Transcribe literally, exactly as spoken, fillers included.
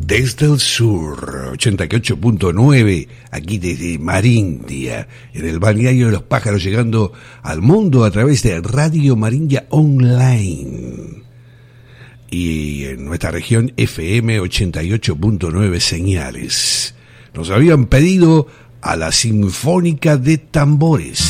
desde el sur, ochenta y ocho punto nueve, aquí desde Marindia, en el balneario de los pájaros, llegando al mundo a través de Radio Marindia Online. Y en nuestra región F M ochenta y ocho punto nueve señales. Nos habían pedido a la Sinfónica de Tambores.